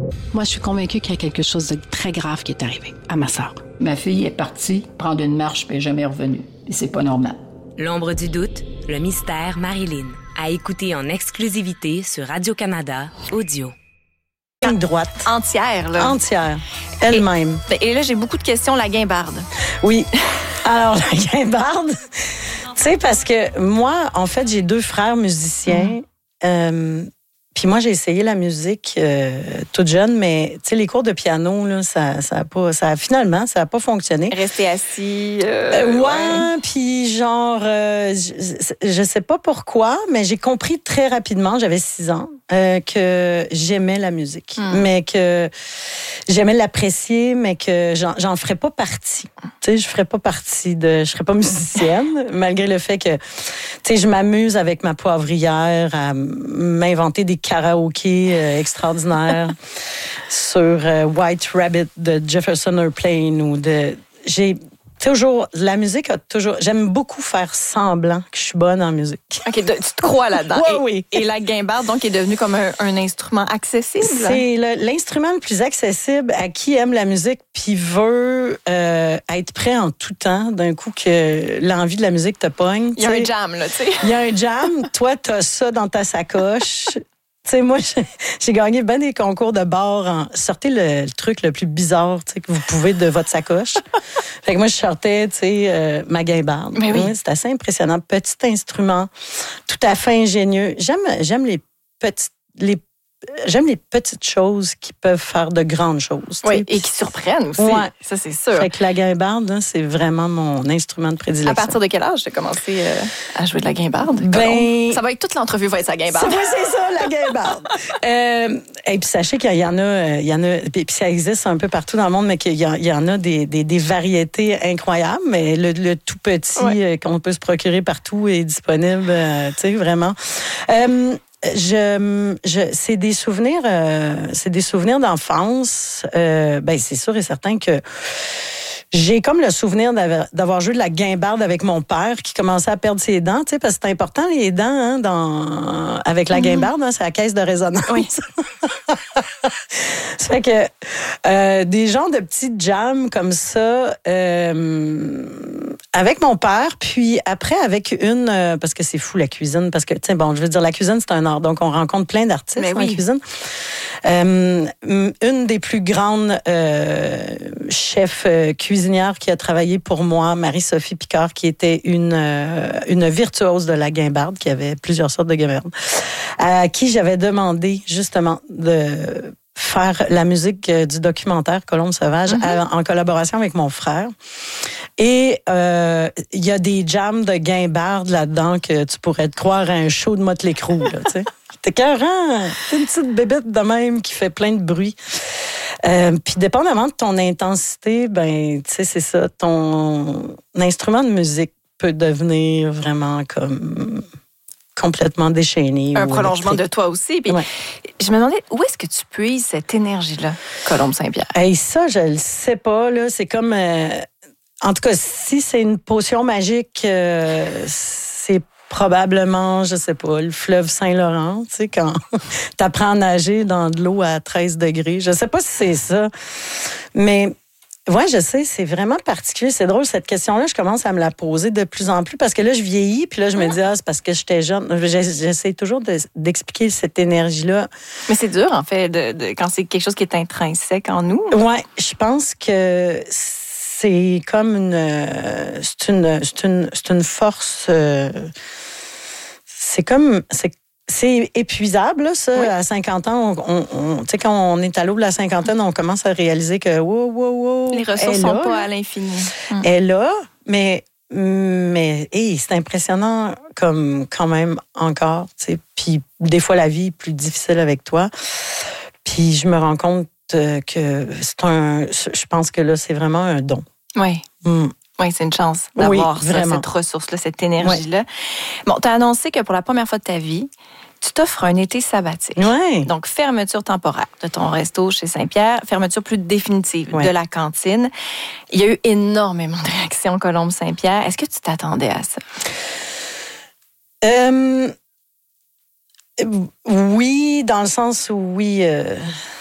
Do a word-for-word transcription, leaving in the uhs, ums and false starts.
Moi, je suis convaincue qu'il y a quelque chose de très grave qui est arrivé à ma sœur. Ma fille est partie prendre une marche puis elle est jamais revenue. Et c'est pas normal. L'ombre du doute, le mystère Marilyn. À écouter en exclusivité sur Radio-Canada Audio. Ligne droite. Entière, là. Entière. Elle-même. Et, et là, j'ai beaucoup de questions. La guimbarde. Oui. Alors, la guimbarde, tu sais, parce que moi, en fait, j'ai deux frères musiciens. Mm. Euh, Puis moi, j'ai essayé la musique euh, toute jeune, mais tu sais, les cours de piano, là, ça, ça a pas, ça a, finalement, ça n'a pas fonctionné. Rester assis. Euh, euh, ouais, ouais. Puis genre, euh, je, je sais pas pourquoi, mais j'ai compris très rapidement, j'avais six ans, euh, que j'aimais la musique, mm. mais que j'aimais l'apprécier, mais que j'en, j'en ferais pas partie. Tu sais, je ferais pas partie de, je serais pas musicienne, malgré le fait que, tu sais, je m'amuse avec ma poivrière à m'inventer des karaokés euh, extraordinaires sur euh, White Rabbit de Jefferson Airplane ou de... J'ai toujours... La musique a toujours... J'aime beaucoup faire semblant que je suis bonne en musique. OK, de, tu te crois là-dedans. Oui, et, oui. Et la guimbarde, donc, est devenue comme un, un instrument accessible? C'est le, l'instrument le plus accessible à qui aime la musique puis veut euh, être prêt en tout temps, d'un coup que l'envie de la musique te pogne. Il y a t'sais. un jam, là, tu sais. Il y a un jam. Toi, t'as ça dans ta sacoche. Tu sais, moi, j'ai gagné bien des concours de bar. En... Sortez le, le truc le plus bizarre que vous pouvez de votre sacoche. Fait que moi, je sortais, tu sais, euh, ma guimbarde. Mais oui. Ouais, c'est assez impressionnant. Petit instrument, tout à fait ingénieux. J'aime, j'aime les petites... Les J'aime les petites choses qui peuvent faire de grandes choses. Oui, et qui surprennent aussi. Ouais. Ça, c'est sûr. Fait que la guimbarde, là, c'est vraiment mon instrument de prédilection. À partir de quel âge tu as commencé euh, à jouer de la guimbarde? Ben... Ça va être toute l'entrevue va être sa guimbarde. Oui, c'est ça, la guimbarde. euh, et puis sachez qu'il y en a, il y en a, puis ça existe un peu partout dans le monde, mais qu'il y, a, il y en a des, des, des variétés incroyables. Mais le, le tout petit ouais. euh, qu'on peut se procurer partout est disponible, euh, tu sais, vraiment. Euh, Je, je, c'est des souvenirs, euh, c'est des souvenirs d'enfance. Euh, ben c'est sûr et certain que j'ai comme le souvenir d'avoir, d'avoir joué de la guimbarde avec mon père qui commençait à perdre ses dents, tu sais, parce que c'est important les dents, hein, dans avec la guimbarde, hein, c'est la caisse de résonance. Oui. Ça fait que euh, des genres de petits jams comme ça. Euh, avec mon père, puis après avec une, euh, parce que c'est fou la cuisine, parce que, tu sais, bon, je veux dire, la cuisine, c'est un art, donc on rencontre plein d'artistes Mais en oui. cuisine. Euh, une des plus grandes euh, chefs euh, cuisinières qui a travaillé pour moi, Marie-Sophie Picard, qui était une, euh, une virtuose de la guimbarde, qui avait plusieurs sortes de guimbardes, à qui j'avais demandé justement de faire la musique du documentaire Colombe sauvage mm-hmm. en collaboration avec mon frère. Et il euh, y a des jams de guimbarde là-dedans que tu pourrais te croire à un show de Motley Crue, là, tu sais. T'es carré, t'es une petite bébête de même qui fait plein de bruit. Euh, Puis dépendamment de ton intensité, ben, tu sais, c'est ça, ton instrument de musique peut devenir vraiment comme complètement déchaîné. Un prolongement électrique. De toi aussi. Puis ouais. Je me demandais, où est-ce que tu puises cette énergie-là, Colombe Saint-Pierre? Hey, ça, je le sais pas, là. C'est comme... Euh, en tout cas, si c'est une potion magique, euh, c'est probablement, je sais pas, le fleuve Saint-Laurent, tu sais, quand t'apprends à nager dans de l'eau à treize degrés. Je sais pas si c'est ça, mais... Oui, je sais, c'est vraiment particulier. C'est drôle, cette question-là, je commence à me la poser de plus en plus parce que là, je vieillis, puis là, je me dis, ah, c'est parce que j'étais jeune. J'essaie toujours de, d'expliquer cette énergie-là. Mais c'est dur, en fait, de, de, quand c'est quelque chose qui est intrinsèque en nous. Oui, je pense que c'est comme une... C'est une, c'est une, c'est une force... Euh, c'est comme... C'est, C'est épuisable, là, ça. Oui. À cinquante ans, on, on, tu sais, quand on est à l'aube de la cinquantaine, on commence à réaliser que, wow, wow, wow. Les ressources ne sont là, pas à l'infini. Hum. Elle est là, mais, mais hey, c'est impressionnant comme quand même encore, tu sais. Puis des fois, la vie est plus difficile avec toi. Puis je me rends compte que c'est un... Je pense que là, c'est vraiment un don. Oui. Hum. Oui, c'est une chance d'avoir oui, ça, cette ressource-là, cette énergie-là. Oui. Bon, tu as annoncé que pour la première fois de ta vie, tu t'offres un été sabbatique. Oui. Donc, fermeture temporaire de ton resto chez Saint-Pierre, fermeture plus définitive oui. de la cantine. Il y a eu énormément de réactions, Colombe Saint-Pierre. Est-ce que tu t'attendais à ça? Euh, oui, dans le sens où oui... Euh...